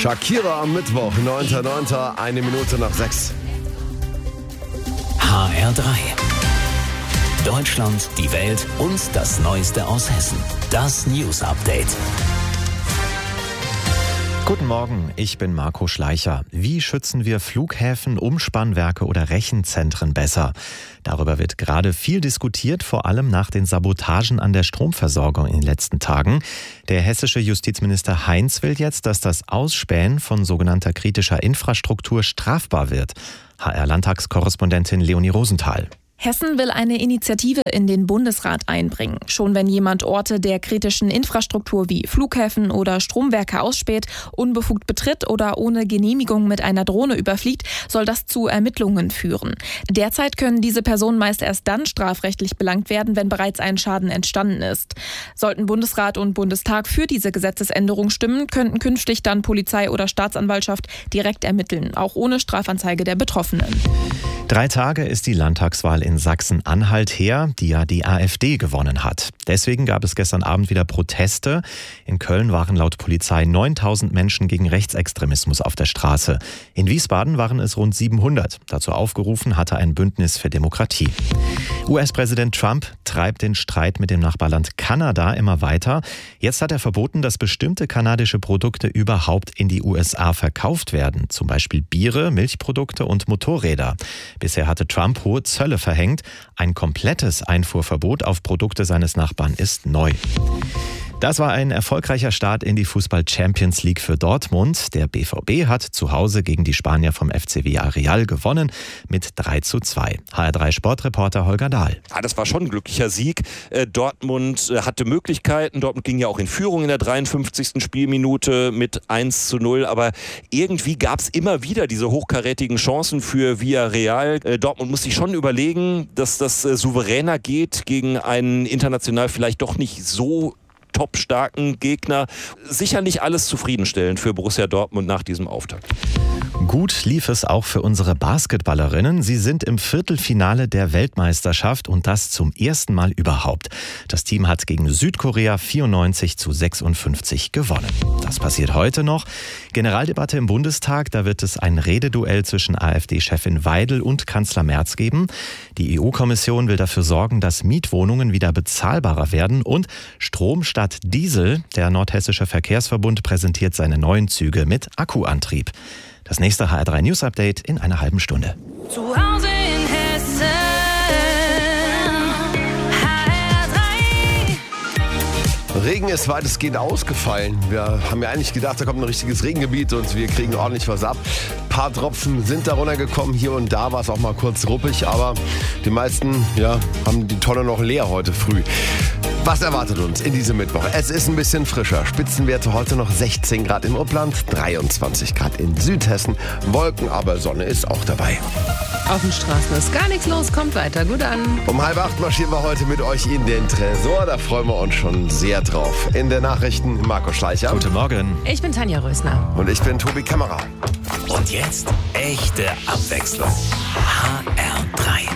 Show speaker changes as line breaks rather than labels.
Shakira am Mittwoch, 9.9., 1 Minute nach 6.
HR3. Deutschland, die Welt und das Neueste aus Hessen. Das News Update.
Guten Morgen, ich bin Marco Schleicher. Wie schützen wir Flughäfen, Umspannwerke oder Rechenzentren besser? Darüber wird gerade viel diskutiert, vor allem nach den Sabotagen an der Stromversorgung in den letzten Tagen. Der hessische Justizminister Heinz will jetzt, dass das Ausspähen von sogenannter kritischer Infrastruktur strafbar wird. HR-Landtagskorrespondentin Leonie Rosenthal.
Hessen will eine Initiative in den Bundesrat einbringen. Schon wenn jemand Orte der kritischen Infrastruktur wie Flughäfen oder Stromwerke ausspäht, unbefugt betritt oder ohne Genehmigung mit einer Drohne überfliegt, soll das zu Ermittlungen führen. Derzeit können diese Personen meist erst dann strafrechtlich belangt werden, wenn bereits ein Schaden entstanden ist. Sollten Bundesrat und Bundestag für diese Gesetzesänderung stimmen, könnten künftig dann Polizei oder Staatsanwaltschaft direkt ermitteln, auch ohne Strafanzeige der Betroffenen.
3 Tage ist die Landtagswahl in Sachsen-Anhalt her, die ja die AfD gewonnen hat. Deswegen gab es gestern Abend wieder Proteste. In Köln waren laut Polizei 9.000 Menschen gegen Rechtsextremismus auf der Straße. In Wiesbaden waren es rund 700. Dazu aufgerufen hatte ein Bündnis für Demokratie. US-Präsident Trump treibt den Streit mit dem Nachbarland Kanada immer weiter. Jetzt hat er verboten, dass bestimmte kanadische Produkte überhaupt in die USA verkauft werden. Zum Beispiel Biere, Milchprodukte und Motorräder. Bisher hatte Trump hohe Zölle verhängt. Ein komplettes Einfuhrverbot auf Produkte seines Nachbarn ist neu. Das war ein erfolgreicher Start in die Fußball-Champions League für Dortmund. Der BVB hat zu Hause gegen die Spanier vom FC Villarreal gewonnen mit 3:2. HR3-Sportreporter Holger Dahl.
Ja, das war schon ein glücklicher Sieg. Dortmund hatte Möglichkeiten. Dortmund ging ja auch in Führung in der 53. Spielminute mit 1:0. Aber irgendwie gab es immer wieder diese hochkarätigen Chancen für Villarreal. Dortmund muss sich schon überlegen, dass das souveräner geht gegen einen international vielleicht doch nicht so topstarken Gegner. Sicher nicht alles zufriedenstellend für Borussia Dortmund nach diesem Auftakt.
Gut lief es auch für unsere Basketballerinnen. Sie sind im Viertelfinale der Weltmeisterschaft und das zum ersten Mal überhaupt. Das Team hat gegen Südkorea 94:56 gewonnen. Das passiert heute noch. Generaldebatte im Bundestag, da wird es ein Rededuell zwischen AfD-Chefin Weidel und Kanzler Merz geben. Die EU-Kommission will dafür sorgen, dass Mietwohnungen wieder bezahlbarer werden und Strom statt Diesel. Der Nordhessische Verkehrsverbund präsentiert seine neuen Züge mit Akkuantrieb. Das nächste HR3 News Update in einer halben Stunde.
Zu Hause in Hessen, HR3.
Regen ist weitestgehend ausgefallen. Wir haben ja eigentlich gedacht, da kommt ein richtiges Regengebiet und wir kriegen ordentlich was ab. Ein paar Tropfen sind da runtergekommen. Hier und da war es auch mal kurz ruppig, aber die meisten haben die Tonne noch leer heute früh. Was erwartet uns in diesem Mittwoch? Es ist ein bisschen frischer. Spitzenwerte heute noch 16 Grad im Upland, 23 Grad in Südhessen. Wolken, aber Sonne ist auch dabei.
Auf den Straßen ist gar nichts los, kommt weiter gut an.
Um 7:30 marschieren wir heute mit euch in den Tresor. Da freuen wir uns schon sehr drauf. In den Nachrichten Marco Schleicher.
Guten Morgen.
Ich bin Tanja Rösner.
Und ich bin Tobi Kammerer.
Und jetzt echte Abwechslung. HR3.